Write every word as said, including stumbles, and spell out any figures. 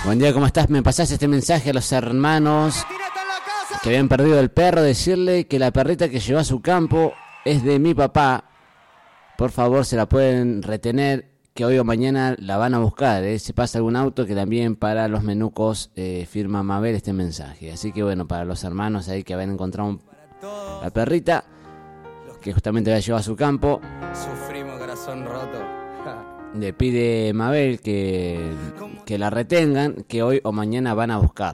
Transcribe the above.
Buen día, ¿cómo estás? Me pasaste este mensaje a los hermanos que habían perdido el perro. Decirle que la perrita que llevó a su campo es de mi papá. Por favor, se la pueden retener, que hoy o mañana la van a buscar. ¿eh? Si pasa algún auto, que también para los menucos eh, firma Mabel este mensaje. Así que bueno, para los hermanos ahí que habían encontrado un, la perrita que justamente había llevado a su campo, sufrimos corazón roto. le pide Mabel que, que la retengan, que hoy o mañana van a buscarla.